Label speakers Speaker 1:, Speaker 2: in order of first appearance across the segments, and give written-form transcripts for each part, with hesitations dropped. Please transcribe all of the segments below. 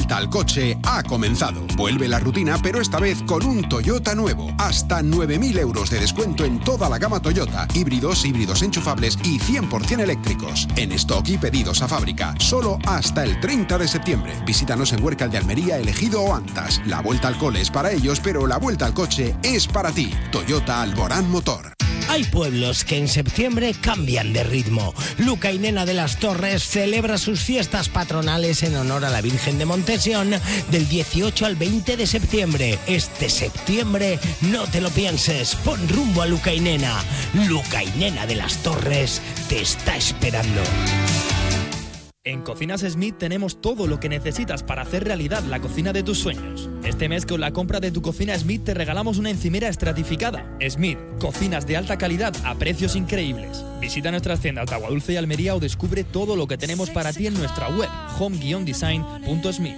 Speaker 1: vuelta al coche ha comenzado. Vuelve la rutina, pero esta vez con un Toyota nuevo. Hasta 9.000 euros de descuento en toda la gama Toyota. Híbridos enchufables y 100% eléctricos. En stock y pedidos a fábrica. Solo hasta el 30 de septiembre. Visítanos en Huércal de Almería, Elegido o Antas. La vuelta al cole es para ellos, pero la vuelta al coche es para ti. Toyota Alborán Motor.
Speaker 2: Hay pueblos que en septiembre cambian de ritmo. Lucainena de las Torres celebra sus fiestas patronales en honor a la Virgen de Montesión del 18 al 20 de septiembre. Este septiembre no te lo pienses, pon rumbo a Lucainena. Lucainena de las Torres te está esperando.
Speaker 3: En Cocinas Smith tenemos todo lo que necesitas para hacer realidad la cocina de tus sueños. Este mes con la compra de tu cocina Smith te regalamos una encimera estratificada. Smith, cocinas de alta calidad a precios increíbles. Visita nuestras tiendas de Aguadulce y Almería o descubre todo lo que tenemos para ti en nuestra web home-design.smith.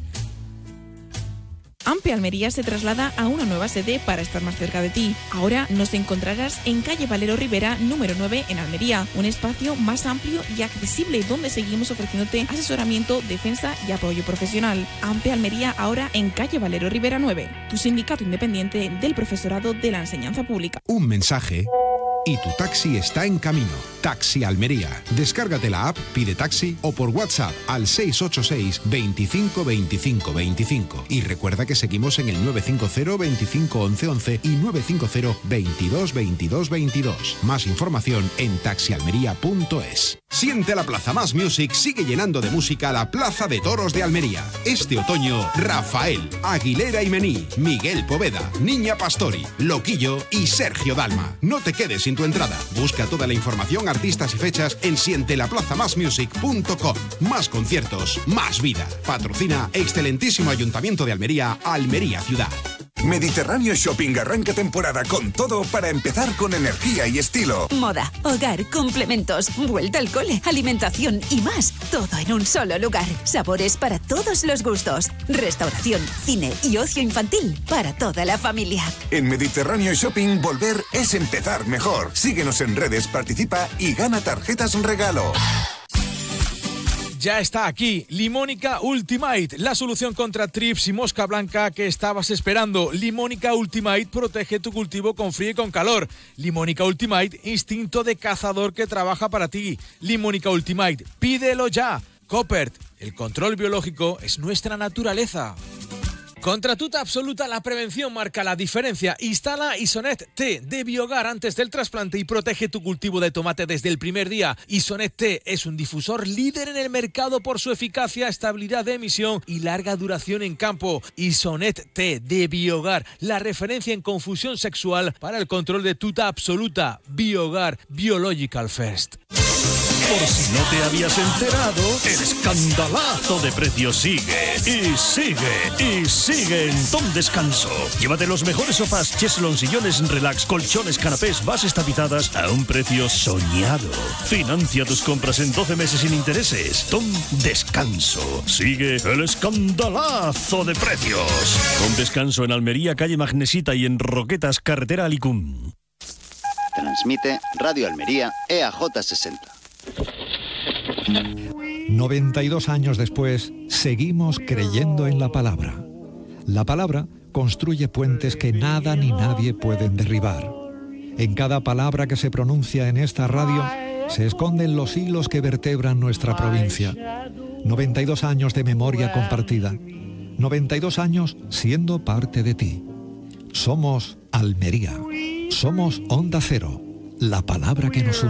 Speaker 4: Ampe Almería se traslada a una nueva sede para estar más cerca de ti. Ahora nos encontrarás en calle Valero Rivera, número 9, en Almería. Un espacio más amplio y accesible donde seguimos ofreciéndote asesoramiento, defensa y apoyo profesional. Ampe Almería ahora en calle Valero Rivera 9, tu sindicato independiente del profesorado de la enseñanza pública.
Speaker 1: Un mensaje y tu taxi está en camino. Taxi Almería. Descárgate la app, pide taxi o por WhatsApp al 686 25 25 25. Y recuerda que seguimos en el 950 25 11 11 y 950 22 22 22. Más información en taxialmería.es. Siente la Plaza Más Music sigue llenando de música la Plaza de Toros de Almería. Este otoño, Rafael, Aguilera y Mení, Miguel Poveda, Niña Pastori, Loquillo y Sergio Dalma. No te quedes sin tu entrada. Busca toda la información, artistas y fechas en sientelaplazamasmusic.com. Más conciertos, más vida. Patrocina excelentísimo Ayuntamiento de Almería, Almería Ciudad.
Speaker 5: Mediterráneo Shopping arranca temporada con todo para empezar con energía y estilo.
Speaker 6: Moda, hogar, complementos, vuelta al cole, alimentación y más. Todo en un solo lugar. Sabores para todos los gustos. Restauración, cine y ocio infantil para toda la familia.
Speaker 5: En Mediterráneo Shopping volver es empezar mejor. Síguenos en redes, participa y gana tarjetas regalo.
Speaker 7: Ya está aquí, Limónica Ultimate, la solución contra trips y mosca blanca que estabas esperando. Limónica Ultimate protege tu cultivo con frío y con calor. Limónica Ultimate, instinto de cazador que trabaja para ti. Limónica Ultimate, pídelo ya. Coppert, el control biológico es nuestra naturaleza. Contra Tuta Absoluta, la prevención marca la diferencia. Instala Isonet T de Biogar antes del trasplante y protege tu cultivo de tomate desde el primer día. Isonet T es un difusor líder en el mercado por su eficacia, estabilidad de emisión y larga duración en campo. Isonet T de Biogar, la referencia en confusión sexual para el control de Tuta Absoluta. Biogar, Biological First.
Speaker 8: Por si no te habías enterado, el escandalazo de precios sigue y sigue y sigue en Tom Descanso. Llévate los mejores sofás, cheslons, sillones, relax, colchones, canapés, bases tapizadas a un precio soñado. Financia tus compras en 12 meses sin intereses. Tom Descanso. Sigue el escandalazo de precios. Tom Descanso en Almería, calle Magnesita y en Roquetas, carretera Alicum.
Speaker 9: Transmite Radio Almería EAJ 60.
Speaker 10: 92 años después, seguimos creyendo en la palabra. La palabra construye puentes que nada ni nadie pueden derribar. En cada palabra que se pronuncia en esta radio se esconden los hilos que vertebran nuestra provincia. 92 años de memoria compartida. 92 años siendo parte de ti. Somos Almería. Somos Onda Cero, la palabra que nos une.